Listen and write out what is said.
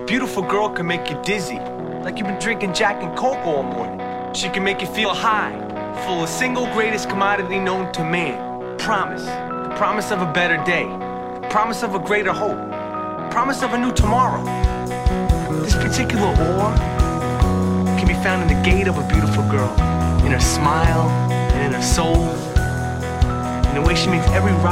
beautiful girl can make you dizzy, like you've been drinking Jack and Coke all morning. She can make you feel high, full of single greatest commodity known to man. Promise. The promise of a better day. The promise of a greater hope. Promise of a new tomorrow. This particular ore can be found in the gait of a beautiful girl, in her smile and in her soul, in the way she makes every